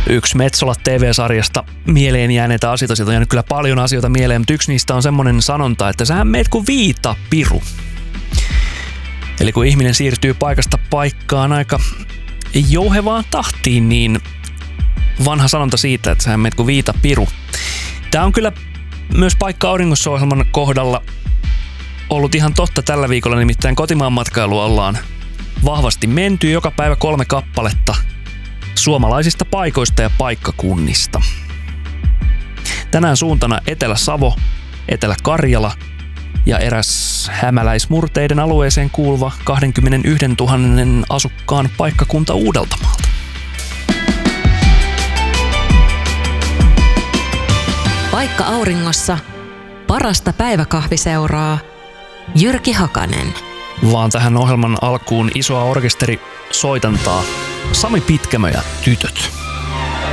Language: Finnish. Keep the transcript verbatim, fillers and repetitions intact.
Yksi Metsolat T V-sarjasta mieleen jääneitä asioita. Siitä on jäänyt kyllä paljon asioita mieleen, mutta yksi niistä on semmoinen sanonta, että sähän meet kuin viitapiru. Eli kun ihminen siirtyy paikasta paikkaan aika jouhevaan tahtiin, niin vanha sanonta siitä, että sähän meet kuin viitapiru. Tää on kyllä myös Paikka auringossa -ohjelman kohdalla ollut ihan totta tällä viikolla, nimittäin kotimaan matkailua ollaan vahvasti menty, joka päivä kolme kappaletta suomalaisista paikoista ja paikkakunnista. Tänään suuntana Etelä-Savo, Etelä-Karjala ja eräs hämäläismurteiden alueeseen kuuluva kaksikymmentäyksituhatta asukkaan paikkakunta Uudeltamaalta. Paikka auringossa, parasta päiväkahviseuraa, Jyrki Hakanen. Vaan tähän ohjelman alkuun isoa orkesteri soitantaa Sami Pitkämö ja Tytöt.